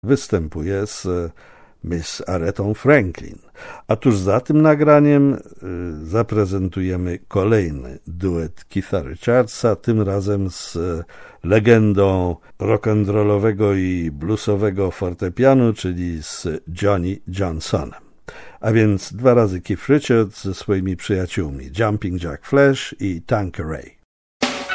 występuje z Miss Aretą Franklin. A tuż za tym nagraniem zaprezentujemy kolejny duet Keitha Richardsa, tym razem z legendą rock'n'rollowego i bluesowego fortepianu, czyli z Johnny Johnsonem. A więc 2 razy Keith Richards ze swoimi przyjaciółmi Jumping Jack Flash i Tanqueray.